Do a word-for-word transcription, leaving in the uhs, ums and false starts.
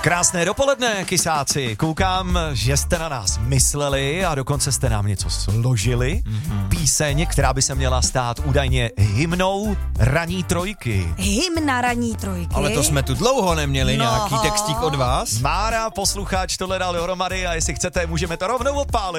Krásné dopoledne, kysáci. Koukám, že jste na nás mysleli a dokonce jste nám něco složili. Mm-hmm. Píseň, která by se měla stát údajně hymnou ranní trojky. Hymna ranní trojky? Ale to jsme tu dlouho neměli, no. Nějaký textík od vás. Mára, posluchač, tohle dal dohromady a jestli chcete, můžeme to rovnou odpálit.